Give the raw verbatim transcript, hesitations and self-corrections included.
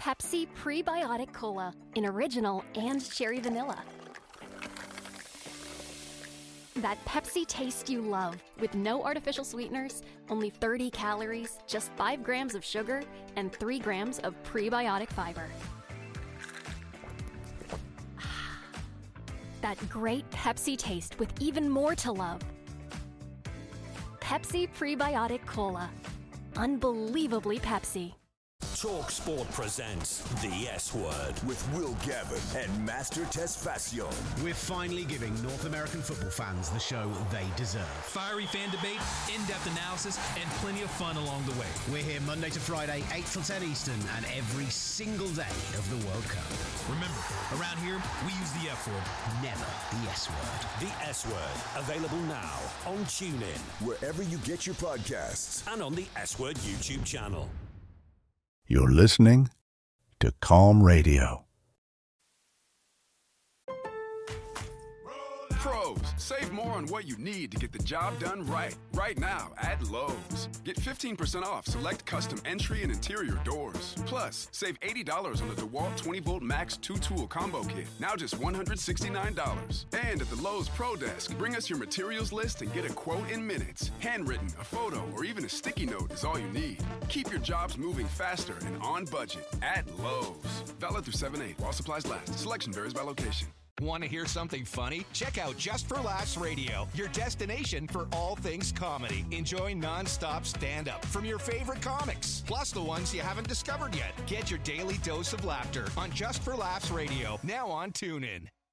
Pepsi Prebiotic Cola in original and cherry vanilla. That Pepsi taste you love, with no artificial sweeteners, only thirty calories, just five grams of sugar, and three grams of prebiotic fiber. That great Pepsi taste with even more to love. Pepsi Prebiotic Cola. Unbelievably Pepsi. TalkSport presents The S Word with Will Gavin and Master Tesfacion. We're finally giving North American football fans the show they deserve. Fiery fan debate, in-depth analysis, and plenty of fun along the way. We're here Monday to Friday, eight till ten Eastern, and every single day of the World Cup. Remember, around here, we use the F word. Never the S word. The S Word, available now on TuneIn, wherever you get your podcasts, and on the S Word YouTube channel. You're listening to Calm Radio. Pros, save more on what you need to get the job done right. Right now at Lowe's. Get fifteen percent off select custom entry and interior doors. Plus, save eighty dollars on the DeWalt twenty volt Max two-tool combo kit. Now just one hundred sixty-nine dollars. And at the Lowe's Pro Desk, bring us your materials list and get a quote in minutes. Handwritten, a photo, or even a sticky note is all you need. Keep your jobs moving faster and on budget at Lowe's. Valid through seven eight while supplies last. Selection varies by location. Want to hear something funny? Check out Just for Laughs Radio, your destination for all things comedy. Enjoy non-stop stand-up from your favorite comics, plus the ones you haven't discovered yet. Get your daily dose of laughter on Just for Laughs Radio, now on TuneIn.